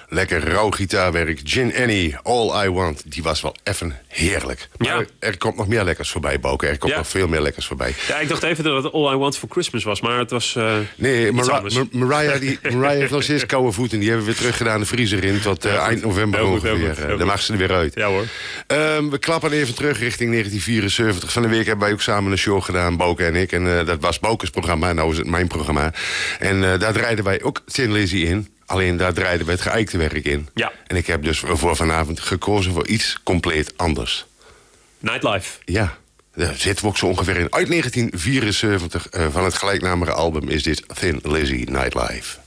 Lekker rauw gitaarwerk. Gin Annie, All I Want. Die was wel even heerlijk. Ja. Maar er komt nog meer lekkers voorbij, Boke. Er komt nog veel meer lekkers voorbij. Ja, ik dacht even dat het All I Want for Christmas was, maar het was nee, Mariah Mariah heeft nog steeds koude voeten. Die hebben we weer teruggedaan de vriezer in tot eind november ongeveer. Daar mag ze er weer uit. Ja hoor. We klappen even terug richting 1974. Van de week hebben wij ook samen een show gedaan, Boke en ik. En dat was Boke's programma, nou is het mijn programma. En daar draaiden wij ook Thin Lizzy in. Alleen daar draaiden we het geëikte werk in. Ja. En ik heb dus voor vanavond gekozen voor iets compleet anders. Nightlife. Ja, daar zitten we ook zo ongeveer in. Uit 1974 van het gelijknamige album is dit Thin Lizzy Nightlife.